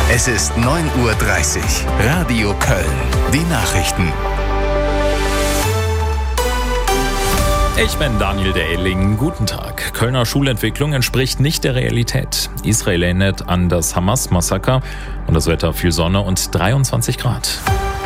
Es ist 9:30 Uhr. Radio Köln. Die Nachrichten. Ich bin Daniel Dehling. Guten Tag. Kölner Schulentwicklung entspricht nicht der Realität. Israel erinnert an das Hamas-Massaker und das Wetter viel Sonne und 23 Grad.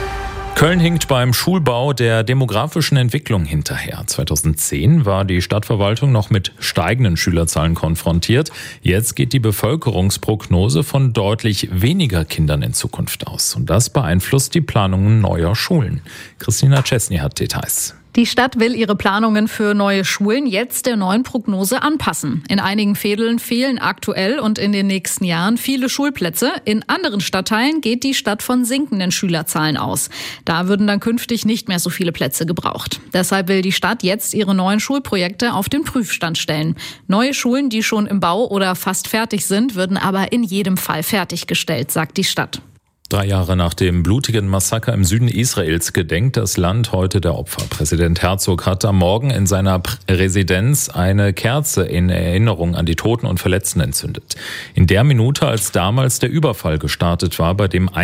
Köln hinkt beim Schulbau der demografischen Entwicklung hinterher. 2010 war die Stadtverwaltung noch mit steigenden Schülerzahlen konfrontiert. Jetzt geht die Bevölkerungsprognose von deutlich weniger Kindern in Zukunft aus. Und das beeinflusst die Planungen neuer Schulen. Christina Czesny hat Details. Die Stadt will ihre Planungen für neue Schulen jetzt der neuen Prognose anpassen. In einigen Vierteln fehlen aktuell und in den nächsten Jahren viele Schulplätze. In anderen Stadtteilen geht die Stadt von sinkenden Schülerzahlen aus. Da würden dann künftig nicht mehr so viele Plätze gebraucht. Deshalb will die Stadt jetzt ihre neuen Schulprojekte auf den Prüfstand stellen. Neue Schulen, die schon im Bau oder fast fertig sind, würden aber in jedem Fall fertiggestellt, sagt die Stadt. 3 Jahre nach dem blutigen Massaker im Süden Israels gedenkt das Land heute der Opfer. Präsident Herzog hat am Morgen in seiner Residenz eine Kerze in Erinnerung an die Toten und Verletzten entzündet. In der Minute, als damals der Überfall gestartet war, bei dem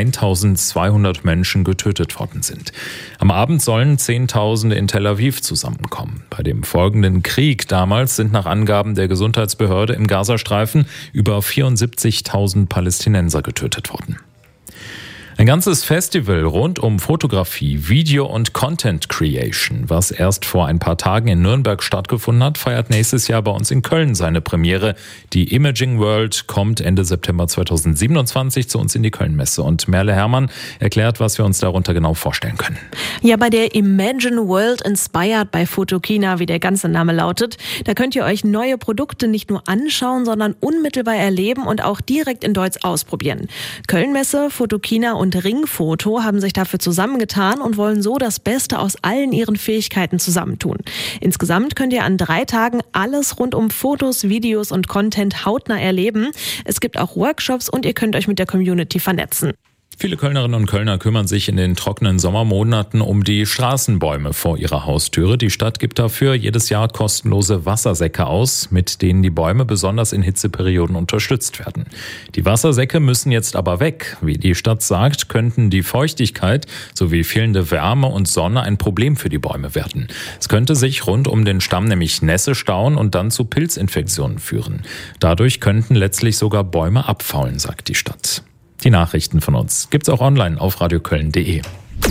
1200 Menschen getötet worden sind. Am Abend sollen Zehntausende in Tel Aviv zusammenkommen. Bei dem folgenden Krieg damals sind nach Angaben der Gesundheitsbehörde im Gazastreifen über 74.000 Palästinenser getötet worden. Ein ganzes Festival rund um Fotografie, Video und Content Creation, was erst vor ein paar Tagen in Nürnberg stattgefunden hat, feiert nächstes Jahr bei uns in Köln seine Premiere. Die Imaging World kommt Ende September 2027 zu uns in die Köln-Messe. Und Merle Herrmann erklärt, was wir uns darunter genau vorstellen können. Ja, bei der Imagine World Inspired bei Photokina, wie der ganze Name lautet, da könnt ihr euch neue Produkte nicht nur anschauen, sondern unmittelbar erleben und auch direkt in Deutsch ausprobieren. Köln-Messe, Photokina und Ringfoto haben sich dafür zusammengetan und wollen so das Beste aus allen ihren Fähigkeiten zusammentun. Insgesamt könnt ihr an 3 Tagen alles rund um Fotos, Videos und Content hautnah erleben. Es gibt auch Workshops und ihr könnt euch mit der Community vernetzen. Viele Kölnerinnen und Kölner kümmern sich in den trockenen Sommermonaten um die Straßenbäume vor ihrer Haustüre. Die Stadt gibt dafür jedes Jahr kostenlose Wassersäcke aus, mit denen die Bäume besonders in Hitzeperioden unterstützt werden. Die Wassersäcke müssen jetzt aber weg. Wie die Stadt sagt, könnten die Feuchtigkeit sowie fehlende Wärme und Sonne ein Problem für die Bäume werden. Es könnte sich rund um den Stamm nämlich Nässe stauen und dann zu Pilzinfektionen führen. Dadurch könnten letztlich sogar Bäume abfaulen, sagt die Stadt. Die Nachrichten von uns gibt's auch online auf radioköln.de.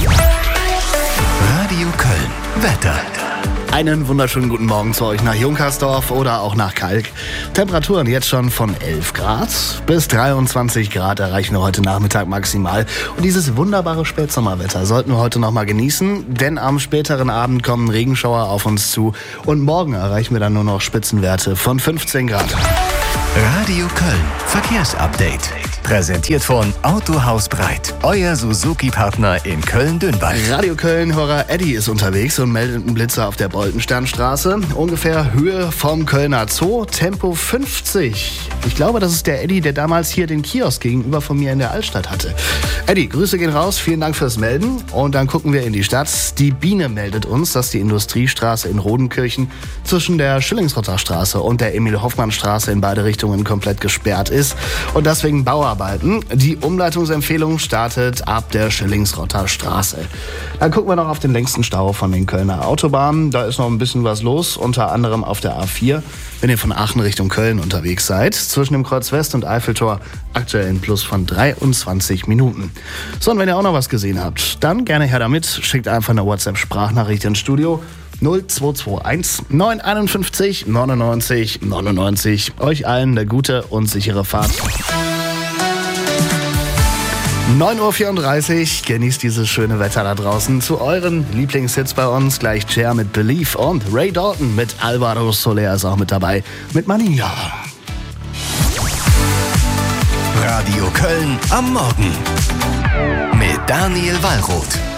Radio Köln. Wetter. Einen wunderschönen guten Morgen zu euch nach Junkersdorf oder auch nach Kalk. Temperaturen jetzt schon von 11 Grad bis 23 Grad erreichen wir heute Nachmittag maximal. Und dieses wunderbare Spätsommerwetter sollten wir heute noch mal genießen, denn am späteren Abend kommen Regenschauer auf uns zu und morgen erreichen wir dann nur noch Spitzenwerte von 15 Grad. Radio Köln. Verkehrsupdate. Präsentiert von Autohaus Breit. Euer Suzuki-Partner in Köln-Dünwald. Radio Köln-Hörer Eddie ist unterwegs und meldet einen Blitzer auf der Boltensternstraße. Ungefähr Höhe vom Kölner Zoo, Tempo 50. Ich glaube, das ist der Eddie, der damals hier den Kiosk gegenüber von mir in der Altstadt hatte. Eddie, Grüße gehen raus, vielen Dank fürs Melden. Und dann gucken wir in die Stadt. Die Biene meldet uns, dass die Industriestraße in Rodenkirchen zwischen der Schillingsrotter Straße und der Emil-Hoffmann-Straße in beide Richtungen komplett gesperrt ist. Und deswegen Bauarbeiten. Die Umleitungsempfehlung startet ab der Schillingsrotter Straße. Dann gucken wir noch auf den längsten Stau von den Kölner Autobahnen. Da ist noch ein bisschen was los, unter anderem auf der A4, wenn ihr von Aachen Richtung Köln unterwegs seid. Zwischen dem Kreuz West und Eiffeltor aktuell ein Plus von 23 Minuten. So, und wenn ihr auch noch was gesehen habt, dann gerne her damit. Schickt einfach eine WhatsApp-Sprachnachricht ins Studio. 0221 951 99 99. Euch allen eine gute und sichere Fahrt. 9:34 Uhr, genießt dieses schöne Wetter da draußen. Zu euren Lieblingshits bei uns gleich Cher mit Believe und Ray Dalton mit Alvaro Soler ist auch mit dabei, mit Mania. Radio Köln am Morgen mit Daniel Wallroth.